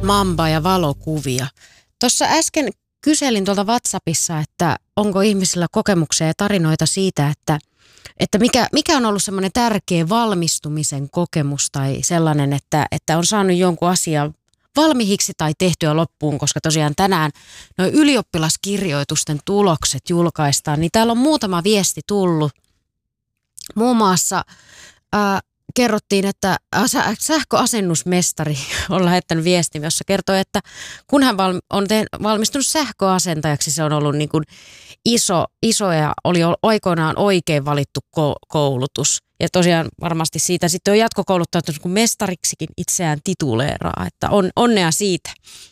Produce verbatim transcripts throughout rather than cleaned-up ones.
Mamba ja valokuvia. Tuossa äsken kyselin tuolta WhatsAppissa, että onko ihmisillä kokemuksia ja tarinoita siitä, että, että mikä, mikä on ollut semmoinen tärkeä valmistumisen kokemus tai sellainen, että, että on saanut jonkun asian valmiiksi tai tehtyä loppuun, koska tosiaan tänään nuo ylioppilaskirjoitusten tulokset julkaistaan, niin täällä on muutama viesti tullut. Muun muassa ää, kerrottiin, että sähköasennusmestari on lähettänyt viestin, jossa kertoo, että kun hän on valmistunut sähköasentajaksi, se on ollut niin kuin iso, iso ja oli aikoinaan oikein valittu koulutus. Ja tosiaan varmasti siitä sitten on jatkokouluttautunut, kun mestariksikin itseään tituleeraa, että on, onnea siitä.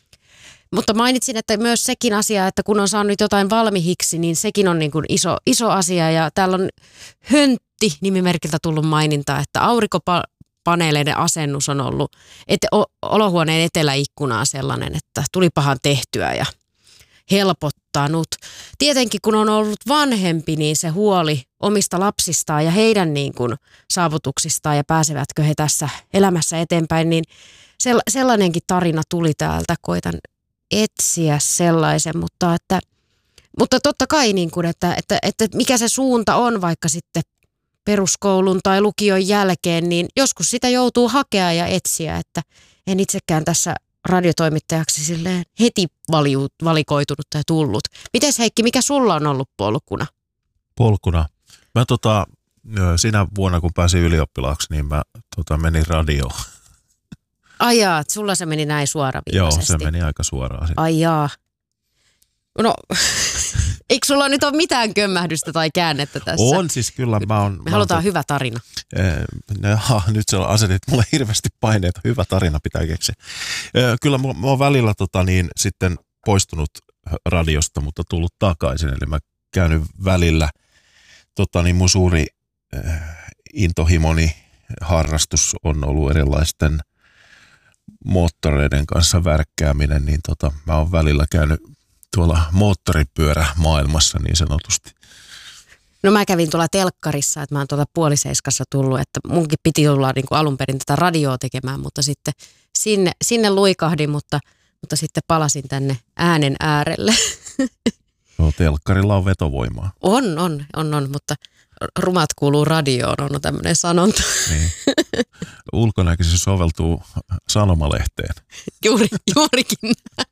Mutta mainitsin, että myös sekin asia, että kun on saanut jotain valmiiksi, niin sekin on niin kuin iso, iso asia. Ja täällä on Höntti-nimimerkiltä tullut maininta, että aurinkopaneeleiden asennus on ollut että olohuoneen eteläikkunaa sellainen, että tulipahan tehtyä ja helpottanut. Tietenkin kun on ollut vanhempi, niin se huoli omista lapsistaan ja heidän niin kuin saavutuksistaan ja pääsevätkö he tässä elämässä eteenpäin, niin sellainenkin tarina tuli täältä. Koitan etsiä sellaisen, mutta, että, mutta totta kai niin kuin, että, että, että mikä se suunta on vaikka sitten peruskoulun tai lukion jälkeen, niin joskus sitä joutuu hakea ja etsiä, että en itsekään tässä radiotoimittajaksi silleen heti valiu, valikoitunut tai tullut. Mites Heikki, mikä sulla on ollut polkuna? Polkuna? Mä tota, sinä vuonna kun pääsin ylioppilaaksi, niin mä tota, menin radioon. Ai jaa, sulla se meni näin suoraviivaisesti. Joo, se meni aika suoraan. Ai jaa. No, eikö sulla nyt ole mitään kömmähdystä tai käännettä tässä? On siis kyllä. Mä on, Me mä halutaan on, hyvä tarina. Jaha, nyt sä asetit mulle hirveästi paineita. Hyvä tarina pitää keksiä. Kyllä mä, mä oon välillä tota, niin, sitten poistunut radiosta, mutta tullut takaisin. Eli mä käynyt välillä, tota, niin mun suuri äh, intohimoni harrastus on ollut erilaisten moottoreiden kanssa värkkääminen, niin tota, mä oon välillä käynyt tuolla moottoripyörämaailmassa niin sanotusti. No mä kävin tuolla telkkarissa, että mä oon tuolla puoliseiskassa tullut, että munkin piti olla niin kuin alun perin tätä radioa tekemään, mutta sitten sinne, sinne luikahdin, mutta, mutta sitten palasin tänne äänen äärelle. No, telkkarilla on vetovoimaa. On, on, on, on, mutta rumat kuuluu radioon, on tämmöinen sanonta. Niin. Ulkonäköisesti soveltuu sanomalehteen. Juuri, juurikin.